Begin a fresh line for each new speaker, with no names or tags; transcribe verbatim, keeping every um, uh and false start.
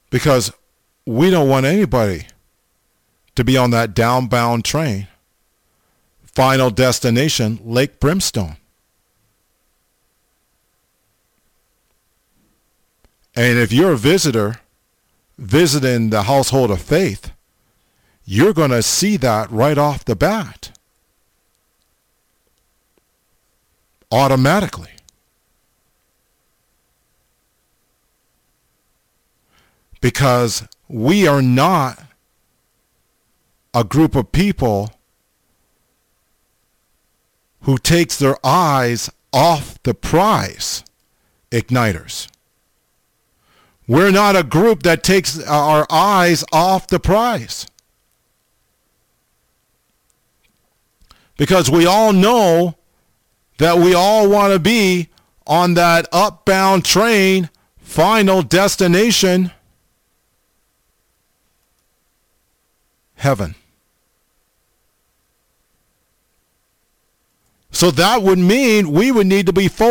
Because we don't want anybody to be on that downbound train. Final destination, Lake Brimstone. And if you're a visitor visiting the household of faith, you're going to see that right off the bat. Automatically. Because we are not a group of people who takes their eyes off the prize, Igniters. We're not a group that takes our eyes off the prize. Because we all know that we all want to be on that upbound train, final destination, heaven. So that would mean we would need to be focused